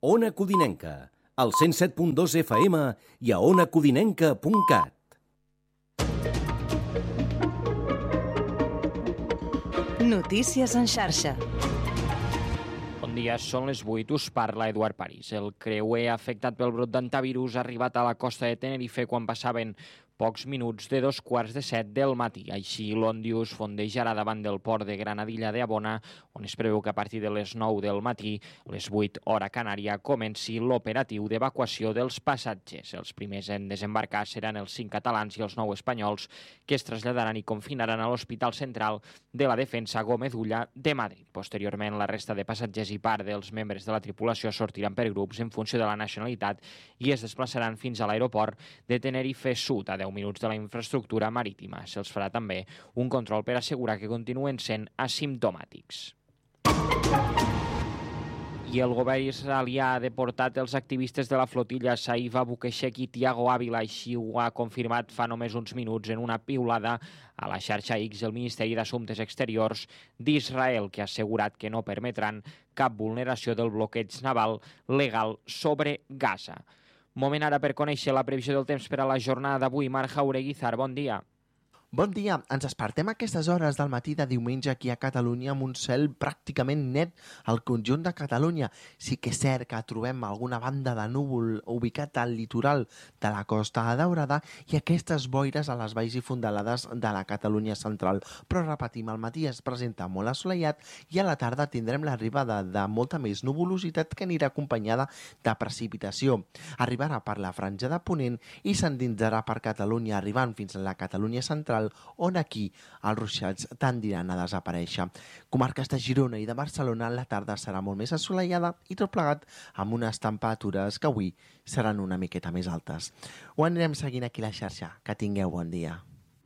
Ona Codinenca, al 107.2 FM i a onacodinenca.cat. Notícies en xarxa. Bon dia, són les 8, us parla Eduard París. El creuer afectat pel brot d'hantavirus ha arribat a la costa de Tenerife quan passaven pocs minuts de 2:45 del matí. Així, l'Òndius fondejarà davant del port de Granadilla de Abona, on es preveu que a partir de les 9 del matí, les 8 hora Canària, comenci l'operatiu d'evacuació dels passatgers. Els primers en desembarcar seran els 5 catalans i els 9 espanyols, que es traslladaran i confinaran a l'Hospital Central de la Defensa Gómez Ulla de Madrid. Posteriorment, la resta de passatgers i part dels membres de la tripulació sortiran per grups en funció de la nacionalitat i es desplaçaran fins a l'aeroport de Tenerife Sud, a 10 minuts de la infraestructura marítima. Se'ls farà també un control per assegurar que continuen sent asimptomàtics. I el govern israelià ha deportat els activistes de la flotilla Saif Abu-Keshek i Tiago Ávila. Així ho ha confirmat fa només uns minuts en una piulada a la xarxa X el Ministeri d'Assumptes Exteriors d'Israel, que ha assegurat que no permetran cap vulneració del bloqueig naval legal sobre Gaza. Moment ara per conèixer la previsió del temps per a la jornada d'avui. Marc Jaureguizar, bon dia. Bon dia, ens despertem a aquestes hores del matí de diumenge aquí a Catalunya amb un cel pràcticament net al conjunt de Catalunya. Sí que és cert que trobem alguna banda de núvol ubicat al litoral de la Costa Daurada i aquestes boires a les valls i fondalades de la Catalunya central. Però repetim, al matí es presenta molt assolellat i a la tarda tindrem l'arribada de molta més nuvolositat que anirà acompanyada de precipitació. Arribarà per la franja de Ponent i s'endinsarà per Catalunya, arribant fins a la Catalunya central, on aquí els ruixats tendiran a desaparèixer. Comarques de Girona i de Barcelona, la tarda serà molt més assolellada i tot plegat amb unes temperatures que avui seran una miqueta més altes. Ho anirem seguint aquí a la xarxa. Que tingueu bon dia.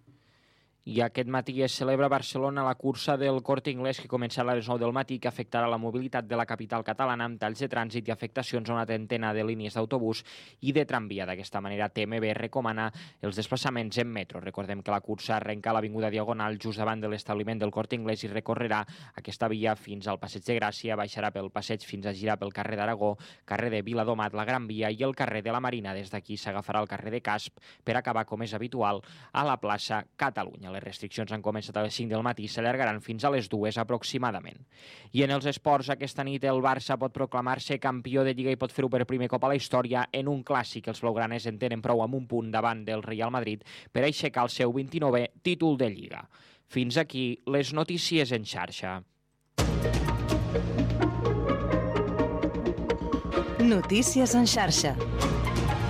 I aquest matí es celebra a Barcelona la cursa del Corte Inglés, que començarà a les 9 del matí, que afectarà la mobilitat de la capital catalana amb talls de trànsit i afectacions a una trentena de línies d'autobús i de tramvia. D'aquesta manera, TMB recomana els desplaçaments en metro. Recordem que la cursa arrenca a l'Avinguda Diagonal just davant de l'establiment del Corte Inglés i recorrerà aquesta via fins al Passeig de Gràcia, baixarà pel passeig fins a girar pel carrer d'Aragó, carrer de Viladomat, la Gran Via i el carrer de la Marina. Des d'aquí s'agafarà el carrer de Casp per acabar, com és habitual, a la plaça Catalunya. Les restriccions han començat a les 5 del matí i s'allargaran fins a les 2 aproximadament. I en els esports, aquesta nit el Barça pot proclamar-se campió de Lliga i pot fer-ho per primer cop a la història en un clàssic. Els blaugranes en tenen prou amb un punt davant del Real Madrid per aixecar el seu 29è títol de Lliga. Fins aquí les notícies en xarxa. Notícies en xarxa.